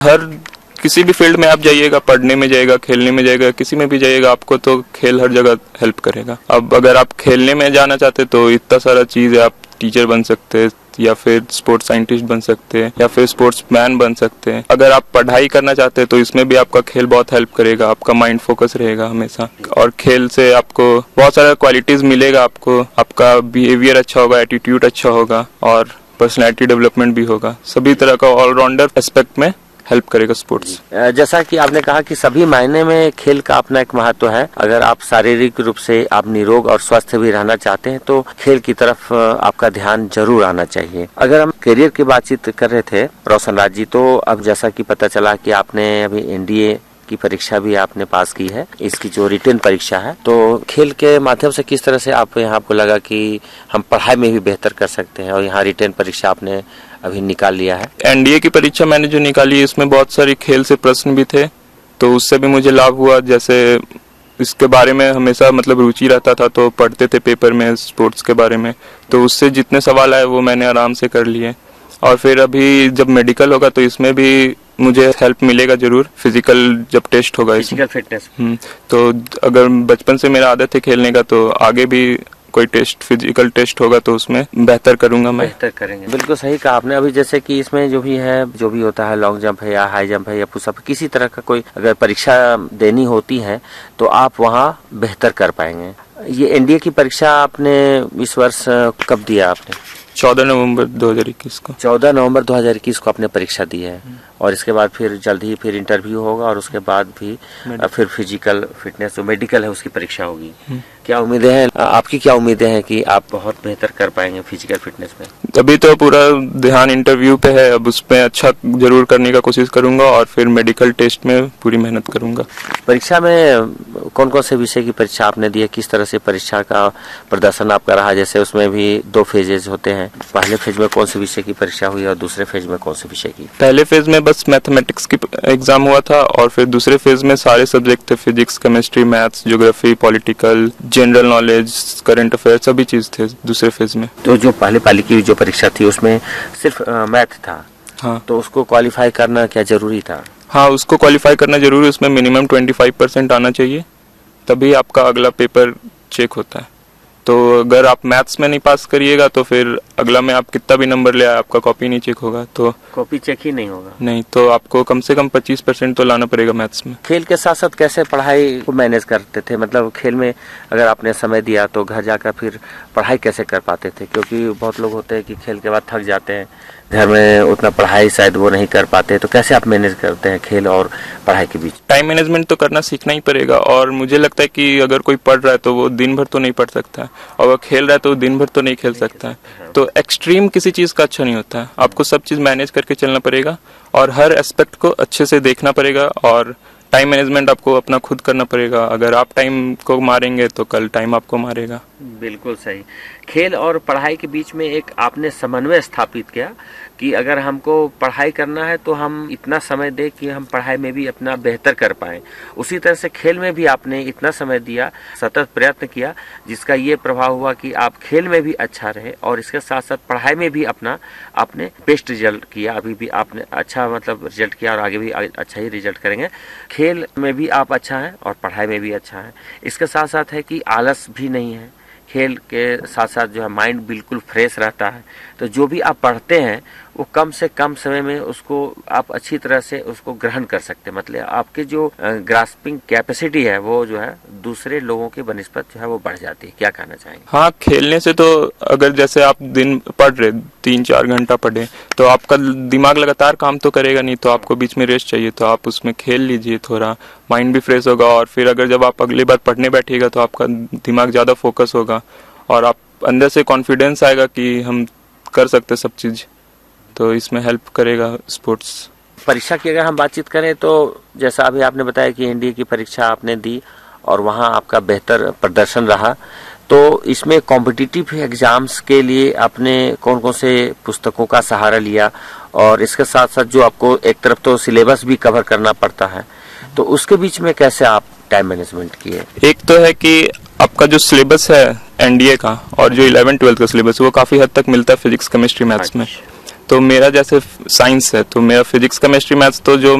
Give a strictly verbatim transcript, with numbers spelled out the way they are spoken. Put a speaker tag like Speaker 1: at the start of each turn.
Speaker 1: हर किसी भी फील्ड में आप जाइएगा, पढ़ने में जाएगा, खेलने में जाएगा, किसी में भी जाइएगा, आपको तो खेल हर जगह हेल्प करेगा। अब अगर आप खेलने में जाना चाहते तो इतना सारा चीज़ है, आप टीचर बन सकते हैं या फिर स्पोर्ट्स साइंटिस्ट बन सकते हैं या फिर स्पोर्ट्स मैन बन सकते हैं। अगर आप पढ़ाई करना चाहते हैं तो इसमें भी आपका खेल बहुत हेल्प करेगा, आपका माइंड फोकस रहेगा हमेशा, और खेल से आपको बहुत सारा क्वालिटीज मिलेगा। आपको आपका बिहेवियर अच्छा होगा, एटीट्यूड अच्छा होगा और पर्सनैलिटी डेवलपमेंट भी होगा। सभी तरह का ऑलराउंडर एस्पेक्ट में हेल्प करेगा स्पोर्ट्स।
Speaker 2: जैसा कि आपने कहा कि सभी मायने में खेल का अपना एक महत्व है। अगर आप शारीरिक रूप से आप निरोग और स्वस्थ भी रहना चाहते हैं तो खेल की तरफ आपका ध्यान जरूर आना चाहिए। अगर हम करियर की बातचीत कर रहे थे रोशन राज जी, तो अब जैसा कि पता चला कि आपने अभी एनडीए की परीक्षा भी आपने पास की है, इसकी जो रिटन परीक्षा है, तो खेल के माध्यम से किस तरह से आप यहाँ आपको लगा कि हम पढ़ाई में भी बेहतर कर सकते हैं और यहाँ रिटन परीक्षा आपने अभी निकाल लिया है?
Speaker 1: एनडीए की परीक्षा मैंने जो निकाली है इसमें बहुत सारी खेल से प्रश्न भी थे, तो उससे भी मुझे लाभ हुआ। जैसे इसके बारे में हमेशा मतलब रुचि रहता था तो पढ़ते थे पेपर में स्पोर्ट्स के बारे में, तो उससे जितने सवाल आए वो मैंने आराम से कर लिए। और फिर अभी जब मेडिकल होगा तो इसमें भी मुझे हेल्प मिलेगा जरूर, फिजिकल जब टेस्ट होगा,
Speaker 2: फिजिकल फिटनेस।
Speaker 1: हम्म तो अगर बचपन से मेरा आदत है खेलने का तो आगे भी कोई टेस्ट फिजिकल टेस्ट होगा तो उसमें बेहतर करूंगा मैं।
Speaker 2: बेहतर करेंगे, बिल्कुल सही कहा आपने। अभी जैसे कि इसमें जो भी है जो भी होता है, लॉन्ग जंप है या हाई जंप है या पुशअप, किसी तरह का कोई अगर परीक्षा देनी होती है तो आप वहाँ बेहतर कर पाएंगे। ये एनडीए की परीक्षा आपने इस वर्ष कब दिया आपने?
Speaker 1: चौदह नवंबर दो हजार इक्कीस को।
Speaker 2: चौदह नवंबर दो हजार इक्कीस को आपने परीक्षा दी है और इसके बाद फिर जल्द ही फिर इंटरव्यू होगा और उसके बाद भी फिर फिजिकल फिटनेस जो मेडिकल है उसकी परीक्षा होगी। क्या उम्मीदें हैं आपकी, क्या उम्मीदें हैं कि आप बहुत बेहतर कर पाएंगे फिजिकल फिटनेस में?
Speaker 1: अभी तो पूरा ध्यान इंटरव्यू पे है, अब उसमें अच्छा जरूर करने का कोशिश करूंगा और फिर मेडिकल टेस्ट में पूरी मेहनत करूंगा।
Speaker 2: परीक्षा में कौन कौन से विषय की परीक्षा आपने दी है, किस तरह से परीक्षा का प्रदर्शन आपका रहा? जैसे उसमें भी दो फेजेज होते हैं, पहले फेज में कौन से विषय की परीक्षा हुई और दूसरे फेज में कौन से विषय की?
Speaker 1: पहले फेज में बस मैथमेटिक्स की एग्जाम हुआ था और फिर दूसरे फेज में सारे सब्जेक्ट थे, physics, chemistry, maths, geography, political, general knowledge, current affair, सभी चीज थे दूसरे फेज में।
Speaker 2: तो जो पहले पाली की जो परीक्षा थी उसमें सिर्फ मैथ था?
Speaker 1: हाँ। तो
Speaker 2: उसको क्वालिफाई करना क्या जरूरी था?
Speaker 1: हाँ, उसको क्वालिफाई करना जरूरी, उसमें मिनिमम पच्चीस परसेंट आना चाहिए, तभी आपका अगला पेपर चेक होता है। तो अगर आप मैथ्स में नहीं पास करिएगा तो फिर अगला में आप कितना भी नंबर ले आए आपका कॉपी नहीं चेक होगा, तो
Speaker 2: कॉपी चेक ही नहीं होगा।
Speaker 1: नहीं, तो आपको कम से कम पच्चीस परसेंट तो लाना पड़ेगा मैथ्स में।
Speaker 2: खेल के साथ साथ कैसे पढ़ाई को मैनेज करते थे? मतलब खेल में अगर आपने समय दिया तो घर जाकर फिर पढ़ाई कैसे कर पाते थे? क्योंकि बहुत लोग होते हैं कि खेल के बाद थक जाते हैं, घर में उतना पढ़ाई शायद वो नहीं कर पाते, तो कैसे आप मैनेज करते हैं खेल और पढ़ाई के बीच?
Speaker 1: टाइम मैनेजमेंट तो करना सीखना ही पड़ेगा, और मुझे लगता है कि अगर कोई पढ़ रहा है तो वो दिन भर तो नहीं पढ़ सकता, और अगर खेल रहा है तो वो दिन भर तो नहीं खेल सकता है। तो एक्सट्रीम किसी चीज का अच्छा नहीं होता है, आपको सब चीज मैनेज करके चलना पड़ेगा और हर एस्पेक्ट को अच्छे से देखना पड़ेगा, और टाइम मैनेजमेंट आपको अपना खुद करना पड़ेगा। अगर आप टाइम को मारेंगे तो कल टाइम आपको मारेगा।
Speaker 2: बिल्कुल सही। खेल और पढ़ाई के बीच में एक आपने समन्वय स्थापित किया कि अगर हमको पढ़ाई करना है तो हम इतना समय दें कि हम पढ़ाई में भी अपना बेहतर कर पाएं, उसी तरह से खेल में भी आपने इतना समय दिया, सतत प्रयत्न किया, जिसका ये प्रभाव हुआ कि आप खेल में भी अच्छा रहे और इसके साथ साथ पढ़ाई में भी अपना आपने बेस्ट रिजल्ट किया। अभी भी आपने अच्छा मतलब रिजल्ट किया और आगे भी अच्छा ही रिजल्ट करेंगे। खेल में भी आप अच्छा है और पढ़ाई में भी अच्छा है। इसके साथ साथ है कि आलस भी नहीं है, खेल के साथ साथ जो है माइंड बिल्कुल फ्रेश रहता है। तो जो भी आप पढ़ते हैं वो कम से कम समय में उसको आप अच्छी तरह से उसको ग्रहण कर सकते हैं। मतलब आपके जो ग्रास्पिंग कैपेसिटी है वो जो है दूसरे लोगों के बनिस्बत जो है वो बढ़ जाती है। क्या कहना चाहेंगे?
Speaker 1: हाँ, खेलने से तो अगर जैसे आप दिन पढ़ रहे तीन चार घंटा पढ़े तो आपका दिमाग लगातार काम तो करेगा नहीं, तो आपको बीच में रेस्ट चाहिए, तो आप उसमें खेल लीजिए, थोड़ा माइंड भी फ्रेश होगा। और फिर अगर जब आप अगली बार पढ़ने बैठिएगा तो आपका दिमाग ज्यादा फोकस होगा और आप अंदर से कॉन्फिडेंस आएगा कि हम कर सकते सब चीज, तो इसमें हेल्प करेगा स्पोर्ट्स।
Speaker 2: परीक्षा की अगर हम बातचीत करें तो जैसा अभी आपने बताया कि एनडीए की परीक्षा आपने दी और वहां आपका बेहतर प्रदर्शन रहा, तो इसमें कॉम्पिटिटिव एग्जाम्स के लिए आपने कौन कौन से पुस्तकों का सहारा लिया? और इसके साथ साथ जो आपको एक तरफ तो सिलेबस भी कवर करना पड़ता है, तो उसके बीच में कैसे आप टाइम मैनेजमेंट किए?
Speaker 1: एक तो है कि आपका जो सिलेबस है एनडीए का और जो इलेवन ट्वेल्थ का सिलेबस है वो काफी हद तक मिलता है फिजिक्स, केमिस्ट्री, मैथ्स में, तो मेरा जैसे साइंस है तो मेरा फिजिक्स केमिस्ट्री मैथ्स तो जो